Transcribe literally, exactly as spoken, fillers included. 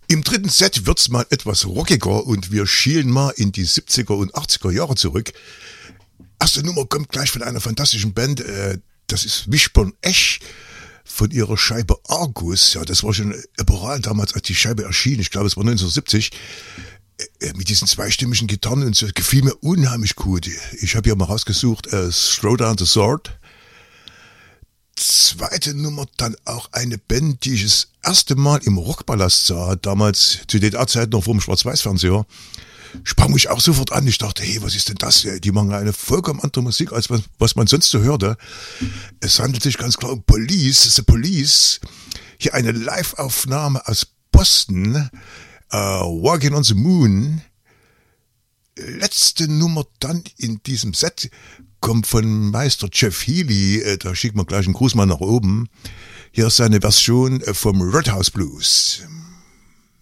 Im dritten Set wird's mal etwas rockiger und wir schielen mal in die siebziger und achtziger Jahre zurück. Erste Nummer kommt gleich von einer fantastischen Band, äh, das ist Wishbone Ash von ihrer Scheibe Argus. Ja, das war schon überall damals, als die Scheibe erschien. Ich glaube, es war neunzehnhundertsiebzig. Äh, mit diesen zweistimmigen Gitarren und so, gefiel mir unheimlich gut. Ich habe hier mal rausgesucht, äh, Throw Down the Sword. Zweite Nummer dann auch eine Band, die ich das erste Mal im Rockpalast sah, damals zu D D R-Zeit noch vor dem Schwarz-Weiß-Fernseher. Sprang mich auch sofort an. Ich dachte, hey, was ist denn das? Die machen eine vollkommen andere Musik, als was, was man sonst so hörte. Es handelt sich ganz klar um Police, The Police. Hier eine Live-Aufnahme aus Boston, uh, Walking on the Moon. Letzte Nummer dann in diesem Set kommt von Meister Jeff Healey, da schickt man gleich einen Gruß mal nach oben. Hier ist seine Version vom Roadhouse Blues.